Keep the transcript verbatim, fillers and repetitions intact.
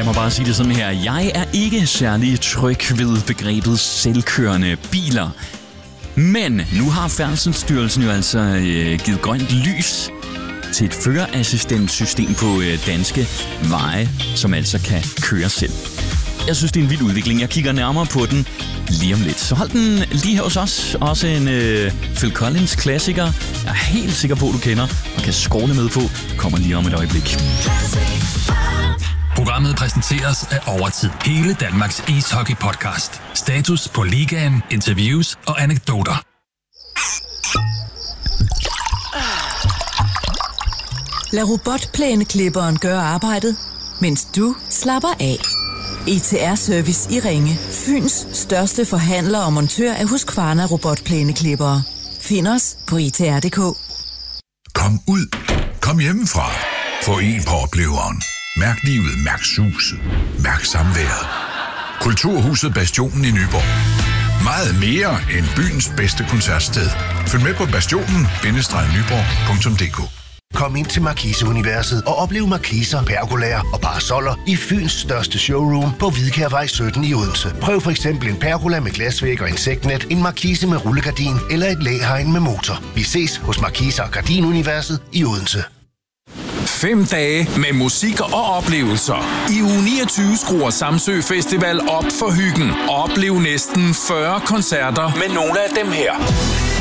Lad mig bare sige det sådan her. Jeg er ikke særlig tryg ved begrebet selvkørende biler. Men nu har Færdselsstyrelsen jo altså øh, givet grønt lys til et førerassistentsystem på øh, danske veje, som altså kan køre selv. Jeg synes, det er en vild udvikling. Jeg kigger nærmere på den lige om lidt. Så hold den lige her hos os. Også en øh, Phil Collins klassiker. Jeg er helt sikker på, at du kender og kan skråle med på. Kommer lige om et øjeblik. Programmet præsenteres af Overtid. Hele Danmarks ishockey-podcast. Status på ligaen, interviews og anekdoter. Lad robotplæneklipperen gøre arbejdet, mens du slapper af. E T R-service i Ringe. Fyns største forhandler og montør af Husqvarna robotplæneklippere. Find os på e t r punktum d k. Kom ud. Kom hjemmefra. Få en på opleveren. Mærk livet, mærk suset. Mærk samværet. Kulturhuset Bastionen i Nyborg. Meget mere end byens bedste koncertsted. Følg med på bastionen bindestreg nyborg punktum d k. Kom ind til Markise-universet og oplev markiser, pergolaer og parasoller i Fyns største showroom på Hvidkærvej sytten i Odense. Prøv for eksempel en pergola med glasvæg og insektnet, en markise med rullegardin eller et læhegn med motor. Vi ses hos Markise og Gardin-universet i Odense. Fem dage med musik og oplevelser. I uge niogtyve skruer Samsø Festival op for hyggen. Oplev næsten fyrre koncerter med nogle af dem her.